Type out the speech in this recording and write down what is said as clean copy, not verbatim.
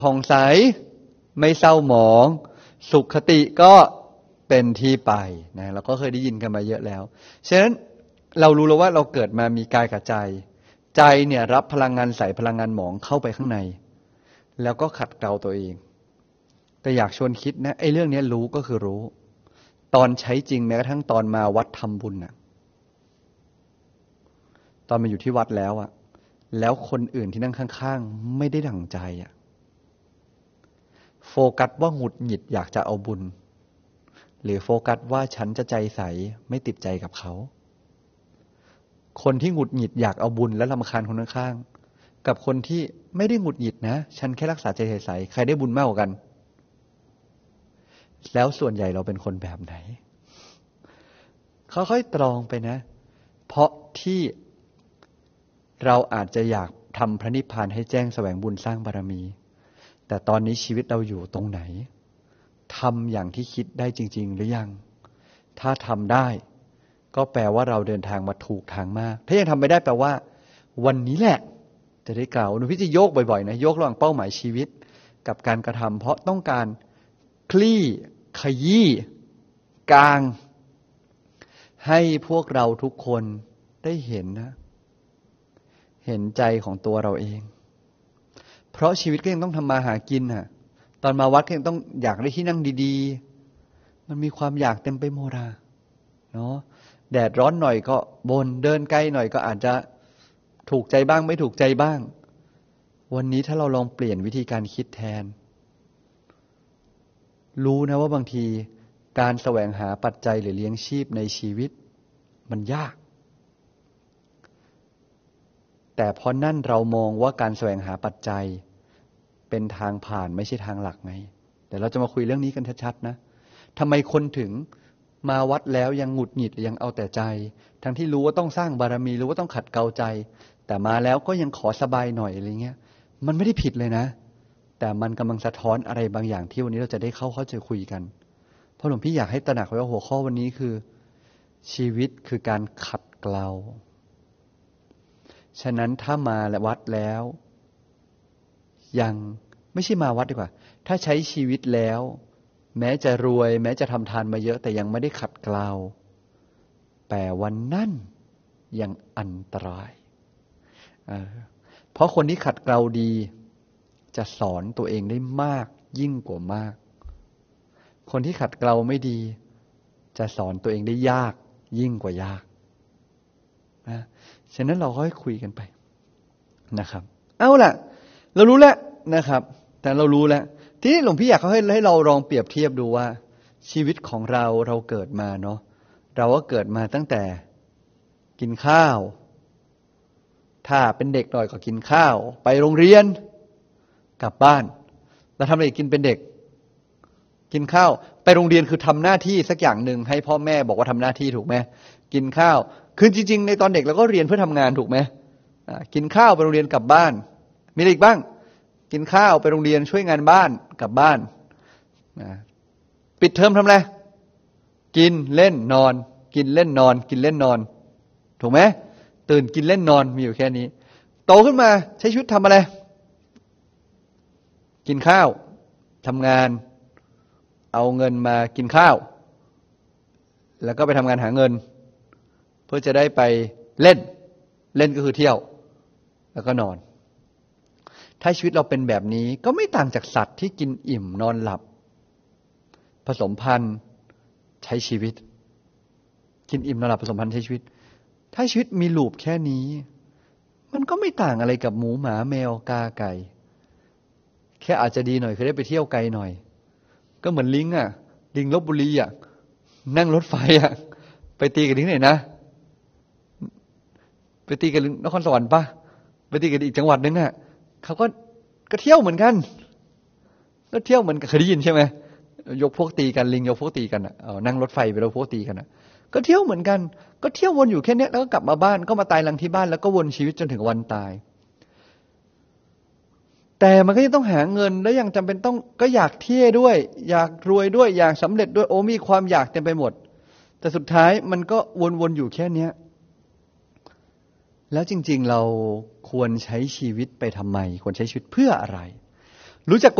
ผ่องใสไม่เศร้าหมองสุขคติก็เป็นที่ไปนะเราก็เคยได้ยินกันมาเยอะแล้วฉะนั้นเรารู้แล้วว่าเราเกิดมามีกายกับใจใจเนี่ยรับพลังงานใสพลังงานหมองเข้าไปข้างในแล้วก็ขัดเกลาตัวเองแต่อยากชวนคิดนะไอ้เรื่องนี้รู้ก็คือรู้ตอนใช้จริงแม้กระทั่งตอนมาวัดทำบุญน่ะตอนมาอยู่ที่วัดแล้วอะแล้วคนอื่นที่นั่งข้างๆไม่ได้ดั่งใจอะโฟกัสว่าหงุดหงิดอยากจะเอาบุญหรือโฟกัสว่าฉันจะใจใสไม่ติดใจกับเขาคนที่หงุดหงิดอยากเอาบุญและรำคาญคนข้างๆกับคนที่ไม่ได้หงุดหงิดนะฉันแค่รักษาใจใสๆใครได้บุญมากกว่ากันแล้วส่วนใหญ่เราเป็นคนแบบไหนค่อยๆตรองไปนะเพราะที่เราอาจจะอยากทำพระนิพพานให้แจ้งแสวงบุญสร้างบารมีแต่ตอนนี้ชีวิตเราอยู่ตรงไหนทำอย่างที่คิดได้จริงๆหรือยังถ้าทำได้ก็แปลว่าเราเดินทางมาถูกทางมากถ้ายังทำไม่ได้แปลว่าวันนี้แหละจะได้กล่าวหนูพี่จะโยกบ่อยๆนะโยกระหว่างเป้าหมายชีวิตกับการกระทำเพราะต้องการคลี่ขยี้กลางให้พวกเราทุกคนได้เห็นนะเห็นใจของตัวเราเองเพราะชีวิตก็ยังต้องทำมาหากินน่ะตอนมาวัดก็ยังต้องอยากได้ที่นั่งดีๆมันมีความอยากเต็มไปหมดเนาะแดดร้อนหน่อยก็บ่นเดินไกลหน่อยก็อาจจะถูกใจบ้างไม่ถูกใจบ้างวันนี้ถ้าเราลองเปลี่ยนวิธีการคิดแทนรู้นะว่าบางทีการแสวงหาปัจจัยหรือเลี้ยงชีพในชีวิตมันยากแต่เพราะนั่นเรามองว่าการแสวงหาปัจจัยเป็นทางผ่านไม่ใช่ทางหลักไงเดี๋ยวเราจะมาคุยเรื่องนี้กันชัดๆนะทำไมคนถึงมาวัดแล้วยังหงุดหงิดยังเอาแต่ใจทั้งที่รู้ว่าต้องสร้างบารมีรู้ว่าต้องขัดเกลาใจแต่มาแล้วก็ยังขอสบายหน่อยอะไรเงี้ยมันไม่ได้ผิดเลยนะแต่มันกำลังสะท้อนอะไรบางอย่างที่วันนี้เราจะได้เข้าใจคุยกันเพราะหลวงพี่อยากให้ตระหนักไว้ว่าหัวข้อวันนี้คือชีวิตคือการขัดเกลาฉะนั้นถ้ามาวัดแล้วยังไม่ใช่มาวัดดีกว่าถ้าใช้ชีวิตแล้วแม้จะรวยแม้จะทำทานมาเยอะแต่ยังไม่ได้ขัดเกลาแปลวันนั้นยังอันตรายเพราะคนที่ขัดเกลาดีจะสอนตัวเองได้มากยิ่งกว่ามากคนที่ขัดเกลาไม่ดีจะสอนตัวเองได้ยากยิ่งกว่ายากนะฉะนั้นเราค่อยคุยกันไปนะครับเอาล่ะเรารู้แล้วนะครับแต่เรารู้แล้วทีนี้หลวงพี่อยากให้เราลองเปรียบเทียบดูว่าชีวิตของเราเกิดมาเนาะเราก็เกิดมาตั้งแต่กินข้าวถ้าเป็นเด็กหน่อยก็กินข้าวไปโรงเรียนกลับบ้านแล้วทำอะไรกินเป็นเด็กกินข้าวไปโรงเรียนคือทำหน้าที่สักอย่างหนึ่งให้พ่อแม่บอกว่าทำหน้าที่ถูกไหมกินข้าวคือจริงๆในตอนเด็กเราก็เรียนเพื่อทำงานถูกไหมกินข้าวไปโรงเรียนกลับบ้านมีอะไรอีกบ้างกินข้าวไปโรงเรียนช่วยงานบ้านกลับบ้านปิดเทอมทำอะไรกินเล่นนอนกินเล่นนอนกินเล่นนอนถูกไหมตื่นกินเล่นนอนมีอยู่แค่นี้โตขึ้นมาใช้ชีวิตทำอะไรกินข้าวทำงานเอาเงินมากินข้าวแล้วก็ไปทำงานหาเงินเพื่อจะได้ไปเล่นก็คือเที่ยวแล้วก็นอนถ้าชีวิตเราเป็นแบบนี้ก็ไม่ต่างจากสัตว์ที่กินอิ่มนอนหลับผสมพันธุ์ใช้ชีวิตกินอิ่มนอนหลับผสมพันธุ์ใช้ชีวิตถ้าชีวิตมีลูปแค่นี้มันก็ไม่ต่างอะไรกับหมูหมาแมวกาไก่แค่อาจจะดีหน่อยคือได้ไปเที่ยวไกลหน่อยก็เหมือนลิงลิงลพบุรีนั่งรถไฟไปตีกันที่ไหนนะไปตีกันนครสวรรค์ป่ะไปตีกันอีกจังหวัดนึงเขาก็เที่ยวเหมือนกันก็เที่ยวเหมือนเคยได้ยินใช่ไหมยกพวกตีกันลิงยกพวกตีกันนั่งรถไฟไปแล้วพวกตีกันก็เที่ยวเหมือนกันก็เที่ยววนอยู่แค่นี้แล้วก็กลับมาบ้านก็มาตายหลังที่บ้านแล้วก็วนชีวิตจนถึงวันตายแต่มันก็ยังต้องหาเงินแล้วยังจำเป็นต้องก็อยากเที่ยวด้วยอยากรวยด้วยอยากสำเร็จด้วยมีความอยากเต็มไปหมดแต่สุดท้ายมันก็วนๆอยู่แค่นี้แล้วจริงๆเราควรใช้ชีวิตไปทำไมควรใช้ชีวิตเพื่ออะไรรู้จัก